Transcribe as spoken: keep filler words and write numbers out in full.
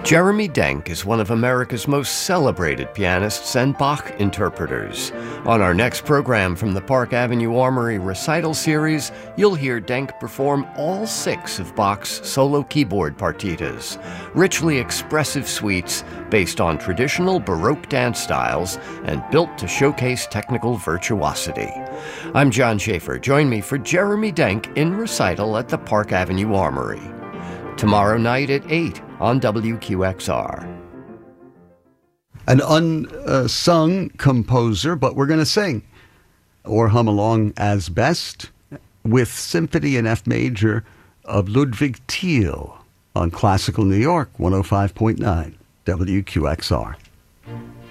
Jeremy Denk is one of America's most celebrated pianists and Bach interpreters. On our next program from the Park Avenue Armory Recital Series, you'll hear Denk perform all six of Bach's solo keyboard partitas, richly expressive suites based on traditional Baroque dance styles and built to showcase technical virtuosity. I'm John Schaefer. Join me for Jeremy Denk in recital at the Park Avenue Armory. Tomorrow night at eight on W Q X R. An unsung composer, but we're going to sing or hum along as best with Symphony in F Major of Ludwig Thiel on Classical New York one oh five point nine W Q X R.